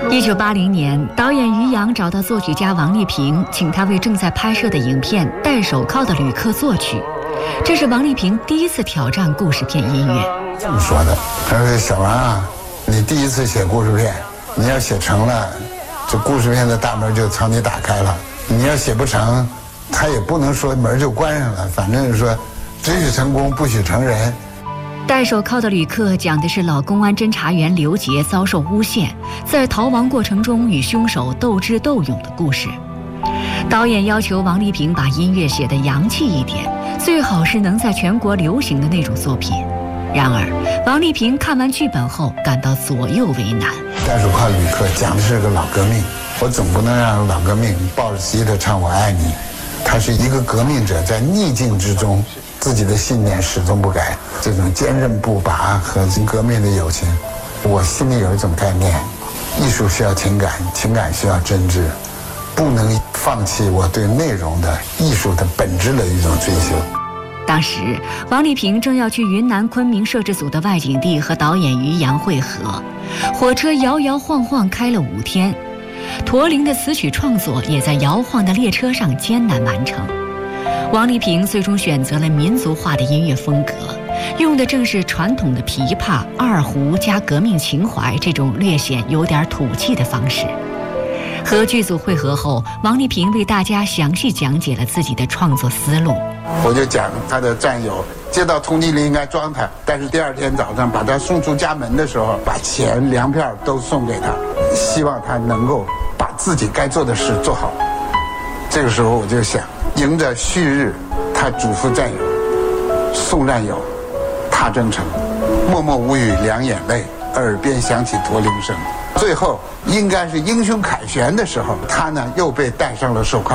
1980年，导演于洋找到作曲家王丽萍，请他为正在拍摄的影片《戴手铐的旅客》作曲。这是王丽萍第一次挑战故事片音乐。 这么说的，他说：“小王啊，你第一次写故事片，你要写成了，这故事片的大门就朝你打开了；你要写不成，他也不能说门就关上了，反正是说，只许成功，不许成仁。” 戴手铐的旅客讲的是老公安侦查员刘杰遭受诬陷，在逃亡过程中与凶手斗智斗勇的故事。导演要求王丽萍把音乐写得洋气一点，最好是能在全国流行的那种作品。然而，王丽萍看完剧本后感到左右为难。 戴手铐旅客讲的是个老革命，我总不能让老革命抱着吉他唱我爱你。他是一个革命者，在逆境之中，自己的信念始终不改，这种坚韧不拔和革命的友情，我心里有一种概念：艺术需要情感，情感需要真挚，不能放弃我对内容的艺术的本质的一种追求。 当时，王丽萍正要去云南昆明摄制组的外景地和导演于洋会合，火车摇摇晃晃开了5天，驼铃的词曲创作也在摇晃的列车上艰难完成。王丽萍最终选择了民族化的音乐风格，用的正是传统的琵琶、二胡加革命情怀这种略显有点土气的方式。和剧组会合后，王丽萍为大家详细讲解了自己的创作思路。 我就讲他的战友接到通缉令应该装他，但是第2天早上把他送出家门的时候，把钱粮票都送给他，希望他能够把自己该做的事做好。这个时候我就想，迎着旭日，他嘱咐战友，送战友，踏征程，默默无语两眼泪，耳边响起驼铃声。最后应该是英雄凯旋的时候，他呢又被戴上了手铐。